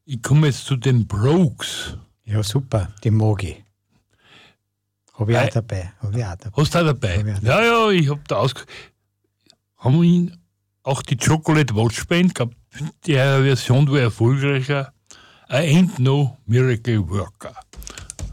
Ich komme jetzt zu den Brogues. Ja, super, die mag ich. Habe ich auch dabei. Hast du auch dabei? Ja, ich habe da haben wir auch die Chocolate Watch Band gehabt, der Version war erfolgreicher. I ain't no miracle worker.